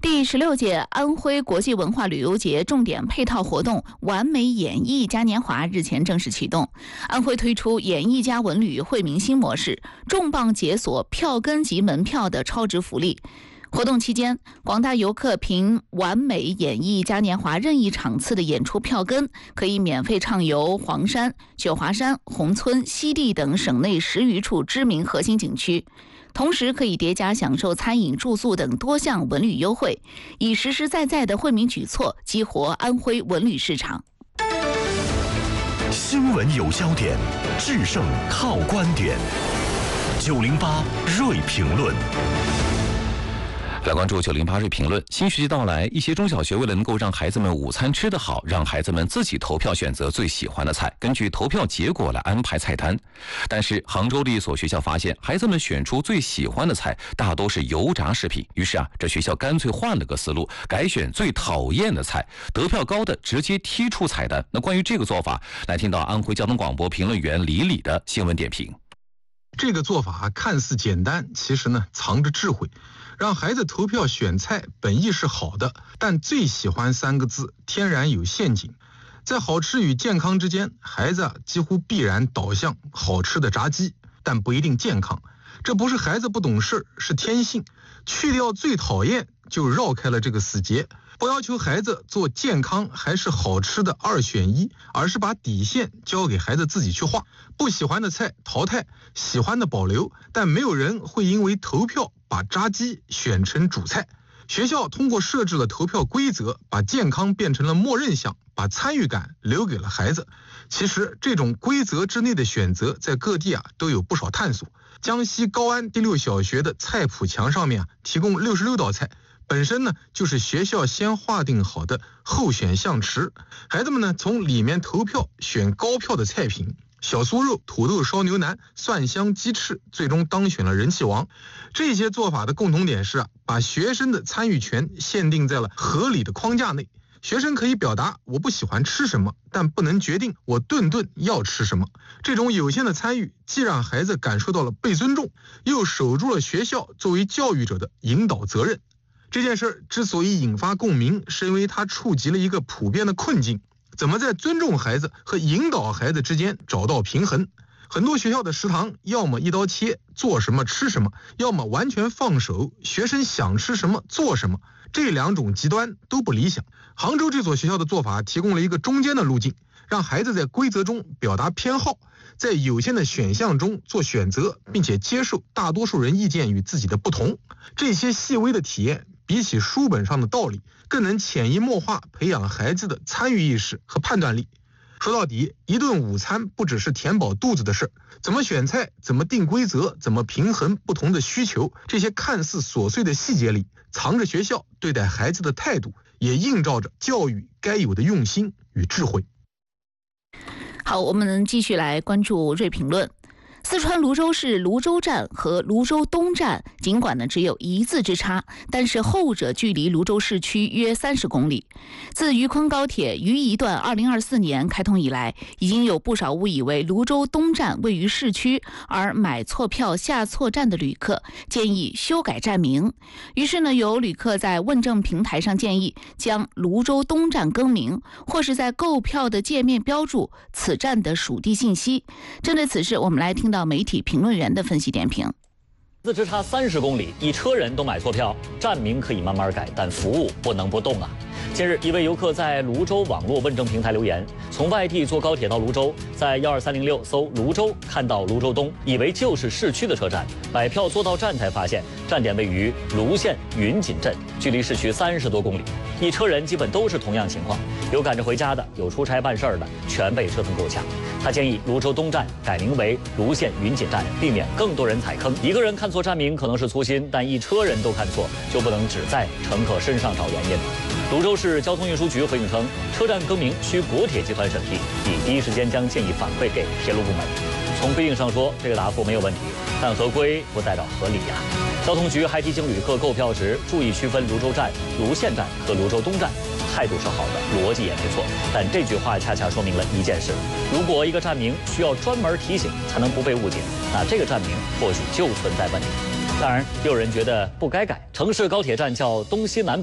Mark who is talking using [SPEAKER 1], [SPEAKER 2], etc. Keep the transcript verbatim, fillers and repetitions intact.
[SPEAKER 1] 第十六届安徽国际文化旅游节重点配套活动“完美演艺嘉年华”日前正式启动。安徽推出演艺嘉文旅惠民新模式，重磅解锁票根及门票的超值福利。活动期间，广大游客凭完美演艺嘉年华任意场次的演出票根，可以免费畅游黄山、九华山、宏村、西递等省内十余处知名核心景区，同时可以叠加享受餐饮、住宿等多项文旅优惠，以实实在在的惠民举措激活安徽文旅市场。
[SPEAKER 2] 新闻有焦点，制胜靠观点。九零八锐评论。
[SPEAKER 3] 来关注九零八锐评论。新学期到来，一些中小学为了能够让孩子们午餐吃得好，让孩子们自己投票选择最喜欢的菜，根据投票结果来安排菜单。但是杭州的一所学校发现，孩子们选出最喜欢的菜大多是油炸食品，于是啊，这学校干脆换了个思路，改选最讨厌的菜，得票高的直接踢出菜单。那关于这个做法，来听到安徽交通广播评论员李李的新闻点评。
[SPEAKER 4] 这个做法看似简单，其实呢藏着智慧。让孩子投票选菜本意是好的，但最喜欢三个字天然有陷阱。在好吃与健康之间，孩子几乎必然导向好吃的炸鸡，但不一定健康。这不是孩子不懂事，是天性。去掉最讨厌，就绕开了这个死结。不要求孩子做健康还是好吃的二选一，而是把底线交给孩子自己去画。不喜欢的菜淘汰，喜欢的保留，但没有人会因为投票把炸鸡选成主菜。学校通过设置了投票规则，把健康变成了默认项，把参与感留给了孩子。其实这种规则之内的选择，在各地啊都有不少探索。江西高安第六小学的菜谱墙上面啊，提供六十六道菜，本身呢就是学校先划定好的候选项池，孩子们呢从里面投票选高票的菜品。小酥肉、土豆烧牛腩、蒜香鸡翅最终当选了人气王。这些做法的共同点是啊，把学生的参与权限定在了合理的框架内。学生可以表达我不喜欢吃什么，但不能决定我顿顿要吃什么。这种有限的参与，既让孩子感受到了被尊重，又守住了学校作为教育者的引导责任。这件事之所以引发共鸣，是因为它触及了一个普遍的困境。怎么在尊重孩子和引导孩子之间找到平衡？很多学校的食堂要么一刀切，做什么吃什么，要么完全放手，学生想吃什么做什么，这两种极端都不理想。杭州这所学校的做法提供了一个中间的路径，让孩子在规则中表达偏好，在有限的选项中做选择，并且接受大多数人意见与自己的不同。这些细微的体验，比起书本上的道理，更能潜移默化培养孩子的参与意识和判断力。说到底，一顿午餐不只是填饱肚子的事，怎么选菜，怎么定规则，怎么平衡不同的需求，这些看似琐碎的细节里，藏着学校对待孩子的态度，也映照着教育该有的用心与智慧。
[SPEAKER 1] 好，我们继续来关注锐评论。四川泸州市泸州站和泸州东站尽管呢只有一字之差，但是后者距离泸州市区约三十公里。自渝昆高铁渝宜段二零二四年开通以来，已经有不少误以为泸州东站位于市区而买错票下错站的旅客，建议修改站名。于是呢，有旅客在问政平台上建议将泸州东站更名，或是在购票的界面标注此站的属地信息。针对此事，我们来听到到媒体评论员的分析点评。
[SPEAKER 5] 字之差三十公里，一车人都买错票，站名可以慢慢改，但服务不能不动啊！近日，一位游客在泸州网络问政平台留言，从外地坐高铁到泸州，在幺二三零六搜泸州，看到泸州东，以为就是市区的车站，买票坐到站才发现，站点位于泸县云锦镇，距离市区三十多公里。一车人基本都是同样情况，有赶着回家的，有出差办事儿的，全被折腾够呛。他建议泸州东站改名为泸县云锦站，避免更多人踩坑。一个人看错站名可能是粗心，但一车人都看错，就不能只在乘客身上找原因。泸州市交通运输局回应称，车站更名需国铁集团审批，已第一时间将建议反馈给铁路部门。从规定上说，这个答复没有问题，但合规不代表合理呀、啊。交通局还提醒旅客购票时注意区分泸州站、泸县站和泸州东站，态度是好的，逻辑也没错。但这句话恰恰说明了一件事：如果一个站名需要专门提醒才能不被误解，那这个站名或许就存在问题。当然，也有人觉得不该改，城市高铁站叫东西南北。